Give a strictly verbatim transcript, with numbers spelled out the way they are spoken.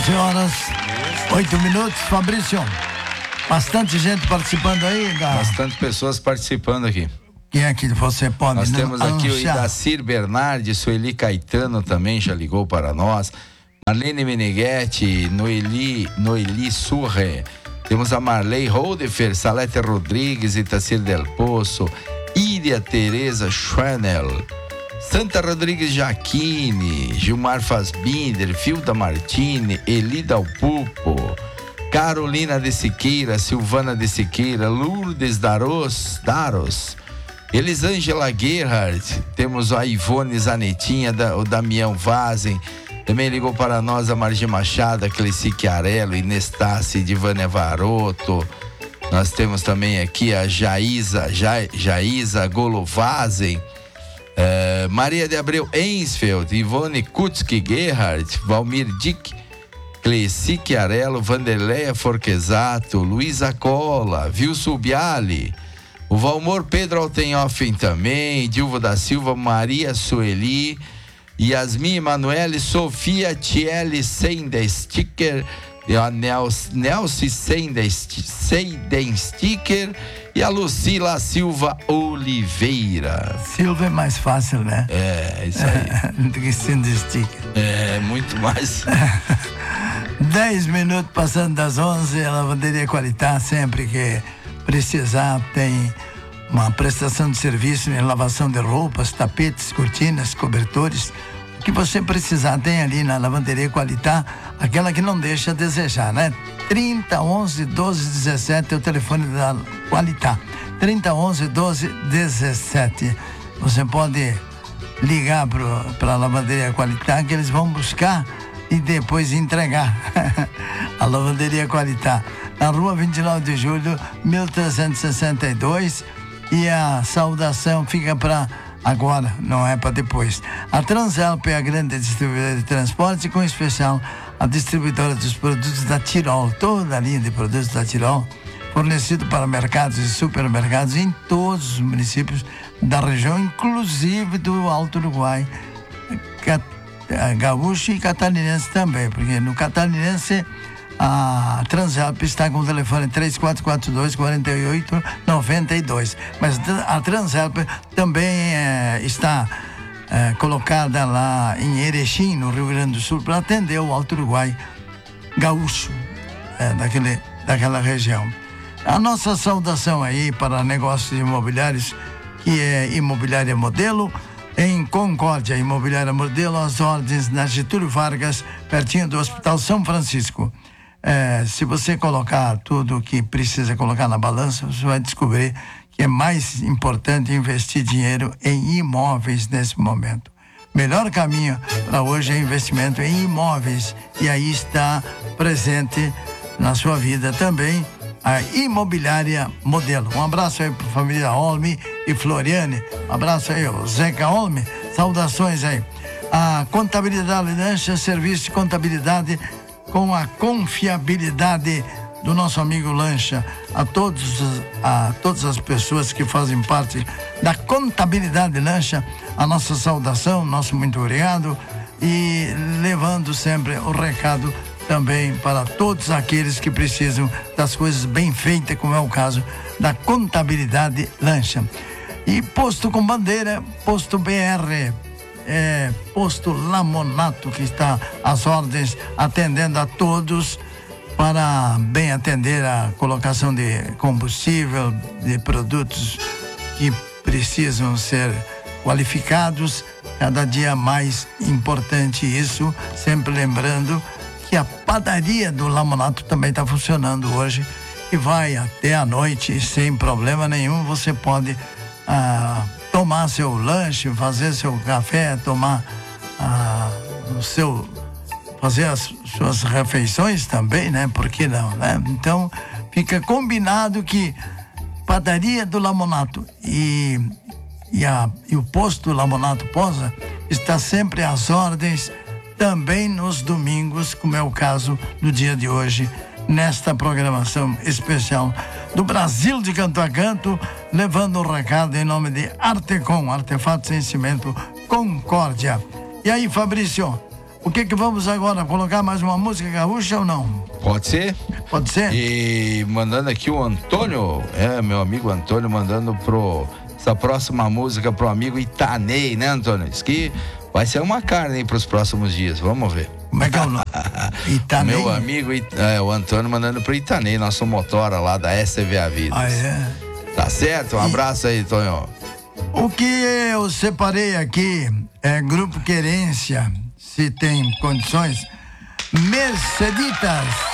onze horas, oito minutos. Fabrício, bastante gente participando aí. Da... Bastante pessoas participando aqui. Quem é que você pode Nós temos aqui anunciar? O Idacir Bernardi, Sueli Caetano também já ligou para nós. Marlene Meneghetti, Noeli, Noeli Surre. Temos a Marley Holdefer, Salete Rodrigues, Itacir Del Poço, Íria Tereza Schwanel, Santa Rodrigues Jaquine, Gilmar Fasbinder, Filda Martini, Elida Alpupo, Carolina de Siqueira, Silvana de Siqueira, Lourdes Daros, Daros, Elisângela Gerhardt, temos a Ivone Zanetinha, da, o Damião Vazen, também ligou para nós a Margi Machado, a Cleci Chiarello, Inestácia, Divânia Varoto. Nós temos também aqui a Jaísa, ja, Jaísa Golovazen, uh, Maria de Abreu Ensfeld, Ivone Kutzki Gerhardt, Valmir Dick, Cleci Chiarello, Vanderleia Forquesato, Luísa Cola, Vilso Biali, o Valmor Pedro Altenhoffen também, Dilva da Silva, Maria Sueli, Yasmin Emanuele, Sofia Thiele Seidensticker, a Nelce Seidensticker e a Lucila Silva Oliveira. Silva é mais fácil, né? É, isso aí. Do que Seidensticker. É, muito mais. Dez minutos passando das onze, a Lavanderia Qualitá, sempre que precisar, tem uma prestação de serviço em lavação de roupas, tapetes, cortinas, cobertores. O que você precisar tem ali na Lavanderia Qualitá, aquela que não deixa a desejar, né? trinta, onze, doze, dezessete é o telefone da Qualitá. trinta, onze, doze, dezessete. Você pode ligar para a Lavanderia Qualitá que eles vão buscar e depois entregar. A Lavanderia Qualitá, na rua vinte e nove de julho, mil trezentos e sessenta e dois. E a saudação fica para agora, não é para depois. A Transalp é a grande distribuidora de transporte, com especial a distribuidora dos produtos da Tirol. Toda a linha de produtos da Tirol, fornecido para mercados e supermercados em todos os municípios da região, inclusive do Alto Uruguai, gaúcho e catarinense também, porque no catarinense a Transalp está com o telefone três quatro quatro dois, quatro oito nove dois. Mas a Transalp também é, está é, colocada lá em Erechim, no Rio Grande do Sul, para atender o Alto Uruguai gaúcho, é, daquele, daquela região. A nossa saudação aí para negócios imobiliários, que é Imobiliária Modelo, em Concórdia, Imobiliária Modelo, as ordens na Getúlio Vargas, pertinho do Hospital São Francisco. É, se você colocar tudo o que precisa colocar na balança, você vai descobrir que é mais importante investir dinheiro em imóveis nesse momento. Melhor caminho para hoje é investimento em imóveis, e aí está presente na sua vida também a Imobiliária Modelo. Um abraço aí para a família Olme e Floriane. Um abraço aí, o Zeca Olme. Saudações aí. A Contabilidade Lancha, serviço de contabilidade com a confiabilidade do nosso amigo Lancha. A todos, a todas as pessoas que fazem parte da Contabilidade Lancha, a nossa saudação, nosso muito obrigado, e levando sempre o recado também para todos aqueles que precisam das coisas bem feitas, como é o caso da Contabilidade Lancha. E Posto com Bandeira, Posto B R, é, Posto Lamonato, que está às ordens, atendendo a todos para bem atender a colocação de combustível, de produtos que precisam ser qualificados, cada dia mais importante isso, sempre lembrando que a padaria do Lamonato também está funcionando hoje e vai até a noite sem problema nenhum. Você pode ah, tomar seu lanche, fazer seu café, tomar ah, o seu, fazer as suas refeições também, né? Por que não, né? Então fica combinado que padaria do Lamonato e, e, a, e o posto Lamonato Posa está sempre às ordens, também nos domingos, como é o caso do dia de hoje, nesta programação especial do Brasil de Canto a Canto, levando o recado em nome de Artecom, Artefatos em Cimento Concórdia. E aí, Fabrício, O que que vamos agora? Colocar mais uma música gaúcha ou não? Pode ser? Pode ser? E mandando aqui o Antônio, é, meu amigo Antônio, mandando pro essa próxima música pro amigo Itanei, né, Antônio? Diz que vai ser uma carne aí pros próximos dias, vamos ver. Como é que é o nome? Itanei? Meu amigo, é, o Antônio mandando pro Itanei, nosso motora lá da S T V A Vida. Ah, é? Tá certo? Um abraço aí, Tonho. O que eu separei aqui é Grupo Querência, se tem condições. Merceditas.